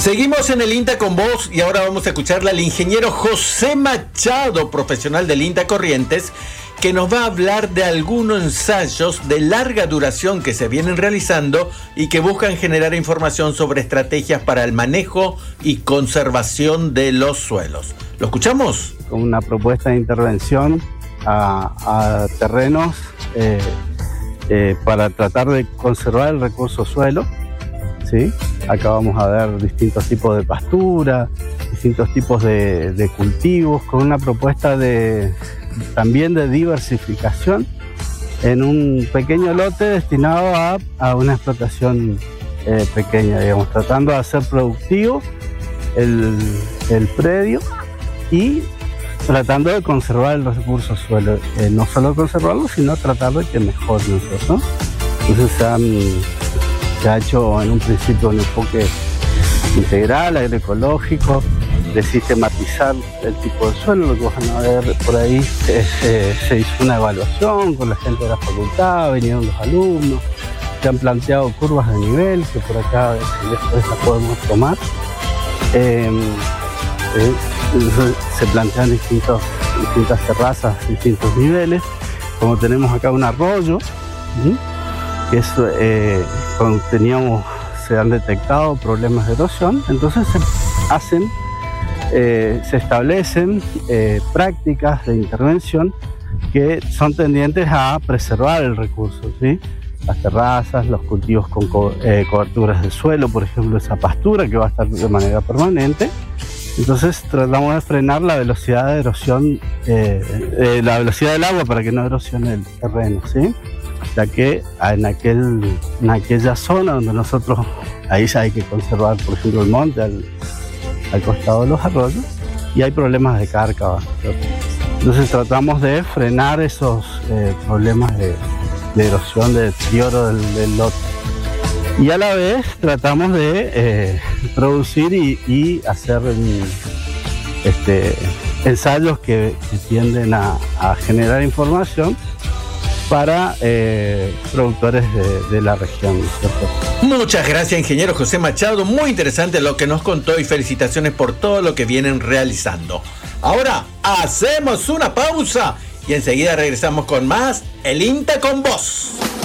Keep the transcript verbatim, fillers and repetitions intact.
Seguimos en el INTA con vos y ahora vamos a escucharle al ingeniero José Machado, profesional del INTA Corrientes, que nos va a hablar de algunos ensayos de larga duración que se vienen realizando y que buscan generar información sobre estrategias para el manejo y conservación de los suelos. ¿Lo escuchamos? Con una propuesta de intervención a, a terrenos eh, eh, para tratar de conservar el recurso suelo. ¿Sí? Acá vamos a ver distintos tipos de pastura, distintos tipos de, de cultivos, con una propuesta de, también de diversificación en un pequeño lote destinado a, a una explotación eh, pequeña, digamos, tratando de hacer productivo el, el predio y tratando de conservar el recurso suelo. Eh, no solo conservarlo, sino tratar de que mejore, ¿no? Entonces se han... Se ha hecho en un principio un enfoque integral, agroecológico, de sistematizar el tipo de suelo. Lo que van a ver por ahí es, eh, se hizo una evaluación con la gente de la facultad, vinieron los alumnos, se han planteado curvas de nivel, que por acá después las podemos tomar. Eh, eh, se plantean distintos, distintas terrazas, distintos niveles, como tenemos acá un arroyo, ¿sí? Que es, eh, cuando teníamos, se han detectado problemas de erosión, entonces se hacen, eh, se establecen eh, prácticas de intervención que son tendientes a preservar el recurso, ¿sí? Las terrazas, los cultivos con co eh, coberturas de suelo, por ejemplo, esa pastura que va a estar de manera permanente. Entonces tratamos de frenar la velocidad de erosión, eh, eh, la velocidad del agua para que no erosione el terreno, ¿sí? Ya que en, aquel, en aquella zona donde nosotros, ahí ya hay que conservar, por ejemplo, el monte al, al costado de los arroyos, y hay problemas de cárcava. Entonces tratamos de frenar esos eh, problemas de, de erosión, de deterioro del, del lote. Y a la vez tratamos de eh, producir y, y hacer este, ensayos que, que tienden a, a generar información para eh, productores de, de la región, ¿cierto? Muchas gracias, ingeniero José Machado. Muy interesante lo que nos contó y felicitaciones por todo lo que vienen realizando. Ahora hacemos una pausa y enseguida regresamos con más El INTA con vos.